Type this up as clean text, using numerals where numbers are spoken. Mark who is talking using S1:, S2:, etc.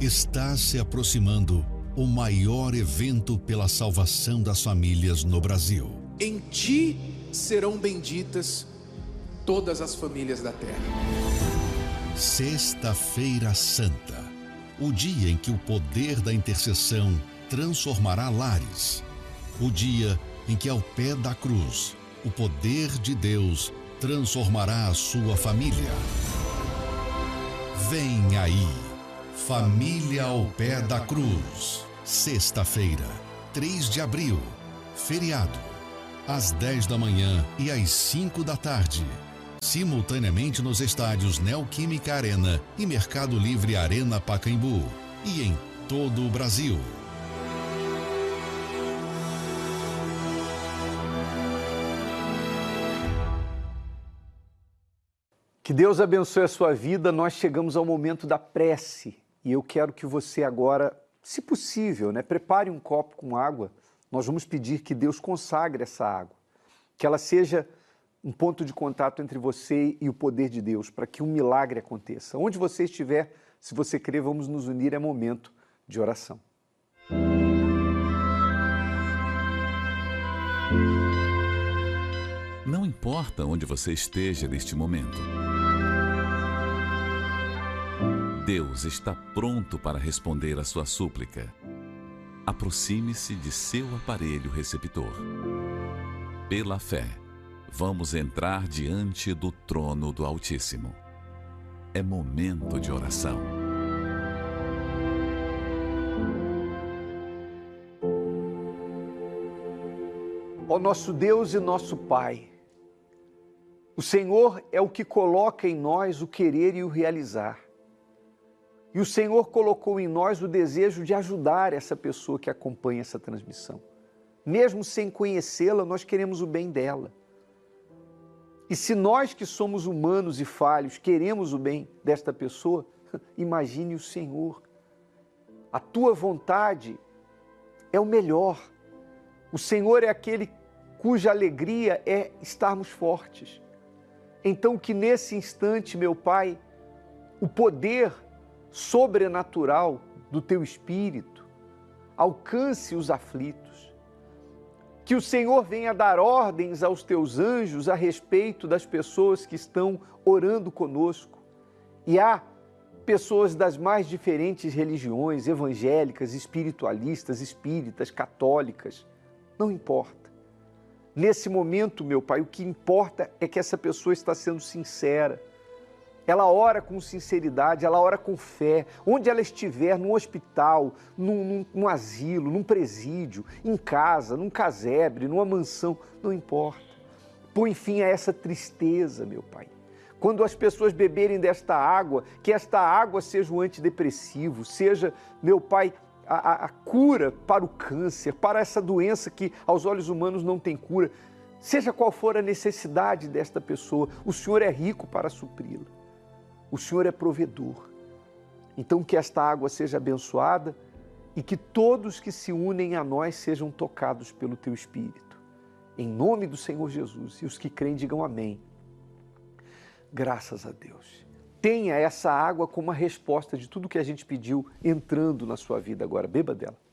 S1: Está se aproximando o maior evento pela salvação das famílias no Brasil.
S2: Em ti serão benditas todas as famílias da terra.
S1: Sexta-feira Santa, o dia em que o poder da intercessão transformará lares. O dia em que, ao pé da cruz, o poder de Deus transformará a sua família. Vem aí, Família ao Pé da Cruz. Sexta-feira, 3 de abril, feriado, às 10 da manhã e às 5 da tarde. Simultaneamente nos estádios Neoquímica Arena e Mercado Livre Arena Pacaembu. E em todo o Brasil.
S3: Que Deus abençoe a sua vida. Nós chegamos ao momento da prece e eu quero que você agora, se possível, prepare um copo com água. Nós vamos pedir que Deus consagre essa água, que ela seja um ponto de contato entre você e o poder de Deus, para que um milagre aconteça. Onde você estiver, se você crer, vamos nos unir, é momento de oração.
S4: Não importa onde você esteja neste momento, Deus está pronto para responder a sua súplica. Aproxime-se de seu aparelho receptor. Pela fé, vamos entrar diante do trono do Altíssimo. É momento de oração.
S3: Ó nosso Deus e nosso Pai, o Senhor é o que coloca em nós o querer e o realizar. E o Senhor colocou em nós o desejo de ajudar essa pessoa que acompanha essa transmissão. Mesmo sem conhecê-la, nós queremos o bem dela. E se nós que somos humanos e falhos queremos o bem desta pessoa, imagine o Senhor. A tua vontade é o melhor. O Senhor é aquele cuja alegria é estarmos fortes. Então que nesse instante, meu Pai, o poder sobrenatural do Teu Espírito alcance os aflitos. Que o Senhor venha dar ordens aos Teus anjos a respeito das pessoas que estão orando conosco. E há pessoas das mais diferentes religiões, evangélicas, espiritualistas, espíritas, católicas, não importa. Nesse momento, meu Pai, o que importa é que essa pessoa está sendo sincera. Ela ora com sinceridade, ela ora com fé. Onde ela estiver, num hospital, num asilo, num presídio, em casa, num casebre, numa mansão, não importa. Põe fim a essa tristeza, meu Pai. Quando as pessoas beberem desta água, que esta água seja um antidepressivo, seja, meu Pai, a cura para o câncer, para essa doença que aos olhos humanos não tem cura. Seja qual for a necessidade desta pessoa, o Senhor é rico para supri-la. O Senhor é provedor. Então que esta água seja abençoada e que todos que se unem a nós sejam tocados pelo Teu Espírito. Em nome do Senhor Jesus. E os que creem digam amém. Graças a Deus. Tenha essa água como a resposta de tudo que a gente pediu entrando na sua vida agora. Beba dela.